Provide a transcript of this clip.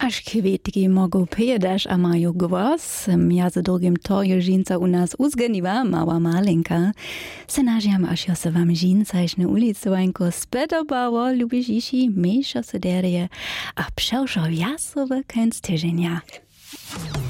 Až kwietki mogą pojadać, a mają głos. Ja za drugim to jeżdżinca u nas uzganiwa, mała malinka. Se nažiam, aż ja se wam žinca iš na ulicu vanko spedobało, lubisz iši, miesza se derje, a przeszło jasowe kęs tyżenia.